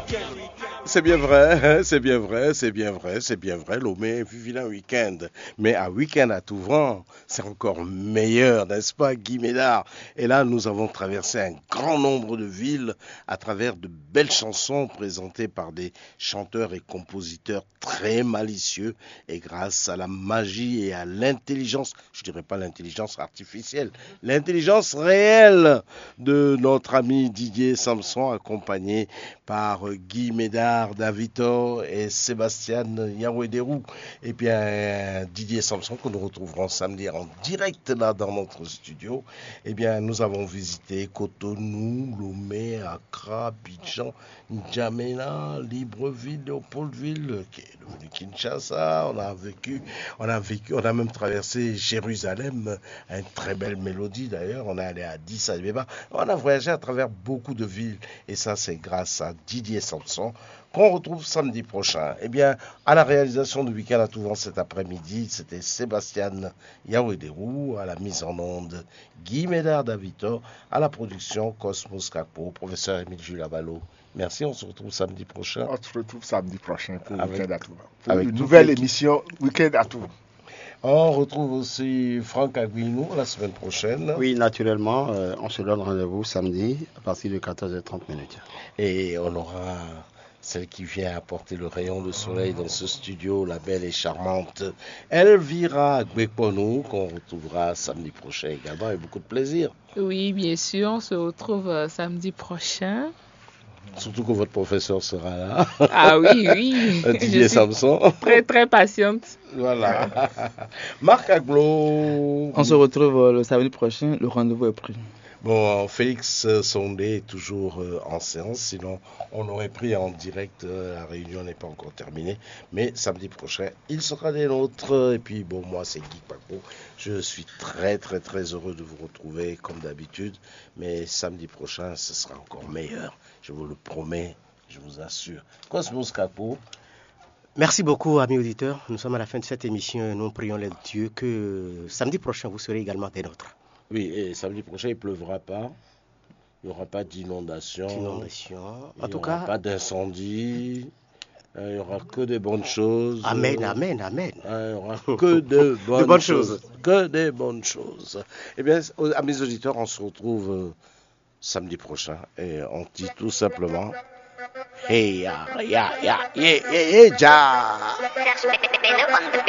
C'est bien vrai, c'est bien vrai, c'est bien vrai, c'est bien vrai. Lomé vit un week-end. Mais un week-end à tout vent, c'est encore meilleur, n'est-ce pas, Guy Médard? Et là, nous avons traversé un grand nombre de villes à travers de belles chansons présentées par des chanteurs et compositeurs très malicieux. Et grâce à la magie et à l'intelligence, je dirais pas l'intelligence artificielle, l'intelligence réelle de notre ami Didier Samson, accompagné par Guy Médard, Davito et Sébastien Yawederou. Et bien, Didier Samson, que nous retrouverons samedi en direct là dans notre studio. Eh bien, nous avons visité Cotonou, Lomé, Accra, Abidjan, N'Djamena, Libreville, Léopoldville, qui est devenu Kinshasa. On a même traversé Jérusalem, une très belle mélodie d'ailleurs. On est allé à Addis Abeba. On a voyagé à travers beaucoup de villes. Et ça, c'est grâce à Didier Samson qu'on retrouve samedi prochain. Eh bien, à la réalisation du week-end à tout vent cet après-midi, c'était Sébastien Yawederou, à la mise en onde Guy Médard Davito, à la production Cosmos Capo, professeur Émile Jules Avalo. Merci, on se retrouve samedi prochain. On se retrouve samedi prochain pour Avec- Week-end à tout vent. Pour avec une toute nouvelle l'équipe. émission Week-end à tout vent. On retrouve aussi Franck Aguinou la semaine prochaine. Oui, naturellement, on se donne rendez-vous samedi à partir de 14h30 minutes. Et on aura celle qui vient apporter le rayon de soleil dans ce studio, la belle et charmante Elvira Gbekponou, qu'on retrouvera samedi prochain également avec beaucoup de plaisir. Oui, bien sûr, on se retrouve samedi prochain. Surtout que votre professeur sera là, Ah oui, oui. Didier Je suis Samson. très, très patiente. Voilà. Marc Aglo. On se retrouve le samedi prochain, le rendez-vous est pris. Bon, Félix Sondé est toujours en séance, sinon on aurait pris en direct, la réunion n'est pas encore terminée, mais samedi prochain, il sera des nôtres. Et puis bon, moi c'est Guy Paco, je suis très très très heureux de vous retrouver comme d'habitude, mais samedi prochain, ce sera encore meilleur, je vous le promets, je vous assure. Cosmos Capo. Merci beaucoup, amis auditeurs. Nous sommes à la fin de cette émission et nous prions les dieux que samedi prochain, vous serez également des nôtres. Oui, et samedi prochain, il ne pleuvra pas. Il n'y aura pas d'inondation. En tout Il n'y cas, aura pas d'incendie. Il n'y aura que des bonnes choses. amen, amen, amen. Il n'y aura que de bonnes choses. Que des bonnes choses. Eh bien, amis auditeurs, on se retrouve samedi prochain. Et on dit tout simplement... Hey, ya, ya, ya, yeah, yeah, yeah, ja.